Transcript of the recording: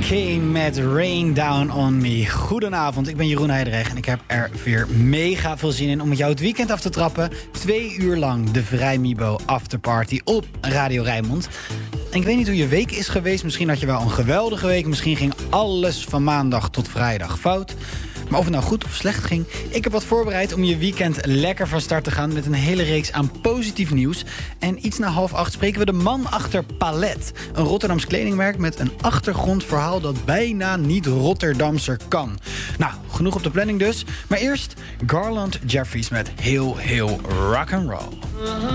Kane met Rain Down On Me. Goedenavond, ik ben Jeroen Heidrich en ik heb er weer mega veel zin in om met jou het weekend af te trappen. 2 uur lang de Vrijmibo Afterparty op Radio Rijnmond. En ik weet niet hoe je week is geweest. Misschien had je wel een geweldige week. Misschien ging alles van maandag tot vrijdag fout. Maar of het nou goed of slecht ging, ik heb wat voorbereid om je weekend lekker van start te gaan met een hele reeks aan positief nieuws. En iets na 7:30 spreken we de man achter Palet. Een Rotterdams kledingmerk met een achtergrondverhaal dat bijna niet Rotterdamser kan. Nou, genoeg op de planning dus. Maar eerst Garland Jeffries met heel rock'n'roll.